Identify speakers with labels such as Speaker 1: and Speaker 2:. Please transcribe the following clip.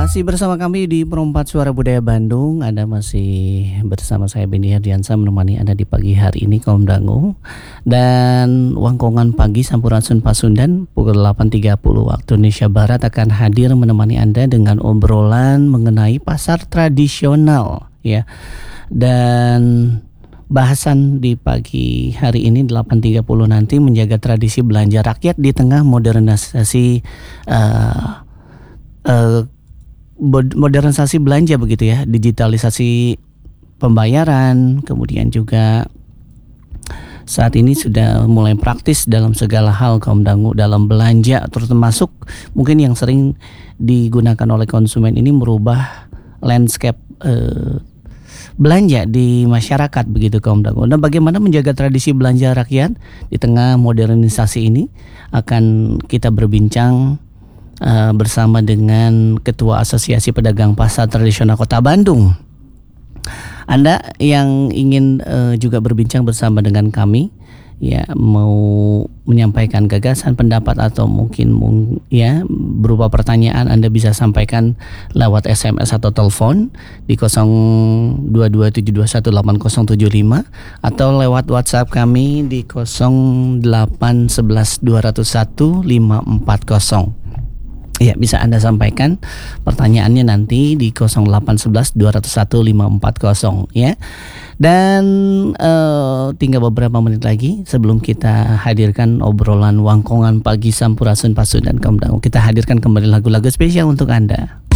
Speaker 1: Masih bersama kami di Perempat Suara Budaya Bandung. Anda masih bersama saya Benny Hardiansa menemani Anda di pagi hari ini kaum dangu. Dan Wangkongan Pagi Sampurasun Pasundan pukul 8.30 waktu Indonesia Barat akan hadir menemani Anda dengan obrolan mengenai pasar tradisional ya. Dan bahasan di pagi hari ini 8.30 nanti menjaga tradisi belanja rakyat di tengah modernisasi modernisasi belanja begitu ya, digitalisasi pembayaran, kemudian juga saat ini sudah mulai praktis dalam segala hal kaum dangu dalam belanja, termasuk mungkin yang sering digunakan oleh konsumen ini merubah landscape belanja di masyarakat begitu kaum dangu. Nah, bagaimana menjaga tradisi belanja rakyat di tengah modernisasi ini akan kita berbincang bersama dengan Ketua Asosiasi Pedagang Pasar Tradisional Kota Bandung. Anda yang ingin juga berbincang bersama dengan kami, ya mau menyampaikan gagasan, pendapat atau mungkin ya berupa pertanyaan, Anda bisa sampaikan lewat SMS atau telepon di 0227218075 atau lewat WhatsApp kami di 0811201540. Ya, bisa Anda sampaikan pertanyaannya nanti di 0811201540 ya. Dan tinggal beberapa menit lagi sebelum kita hadirkan obrolan Wangkongan Pagi Sampurasun Pasundan kaum dangu, kita hadirkan kembali lagu-lagu spesial untuk Anda.